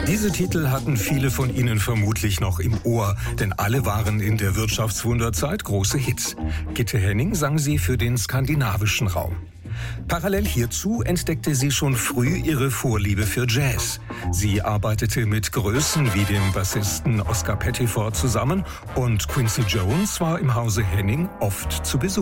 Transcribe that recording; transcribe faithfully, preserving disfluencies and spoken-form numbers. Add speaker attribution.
Speaker 1: Diese Titel hatten viele von Ihnen vermutlich noch im Ohr, denn alle waren in der Wirtschaftswunderzeit große Hits. Gitte Henning sang sie für den skandinavischen Raum. Parallel hierzu entdeckte sie schon früh ihre Vorliebe für Jazz. Sie arbeitete mit Größen wie dem Bassisten Oscar Pettiford zusammen und Quincy Jones war im Hause Henning oft zu Besuch.